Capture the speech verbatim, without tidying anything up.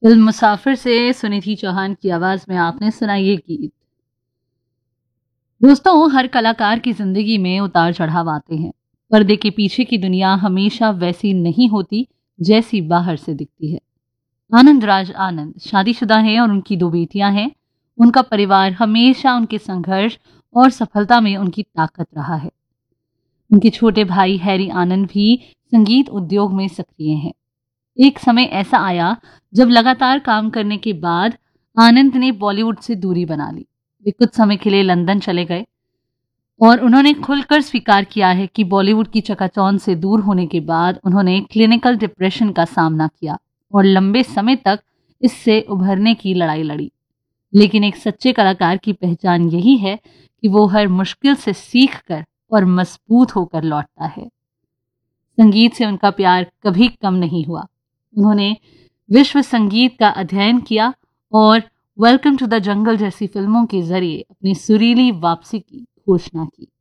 Film मुसाफिर से सुनिधि चौहान की आवाज में आपने सुना ये गीत। दोस्तों, हर कलाकार की जिंदगी में उतार चढ़ाव आते हैं। पर्दे के पीछे की दुनिया हमेशा वैसी नहीं होती जैसी बाहर से दिखती है। आनंद राज आनंद शादीशुदा हैं और उनकी दो बेटियां हैं। उनका परिवार हमेशा उनके संघर्ष और सफलता में उनकी ताकत रहा है। उनके छोटे भाई हैरी आनंद भी संगीत उद्योग में सक्रिय हैं। एक समय ऐसा आया जब लगातार काम करने के बाद आनंद ने बॉलीवुड से दूरी बना ली। वे कुछ समय के लिए लंदन चले गए और उन्होंने खुलकर स्वीकार किया है कि बॉलीवुड की चकाचौंध से दूर होने के बाद उन्होंने क्लिनिकल डिप्रेशन का सामना किया और लंबे समय तक इससे उभरने की लड़ाई लड़ी। लेकिन एक सच्चे कलाकार की पहचान यही है कि वो हर मुश्किल से सीख कर और मजबूत होकर लौटता है। संगीत से उनका प्यार कभी कम नहीं हुआ। उन्होंने विश्व संगीत का अध्ययन किया और वेलकम टू द जंगल जैसी फिल्मों के जरिए अपनी सुरीली वापसी की घोषणा की।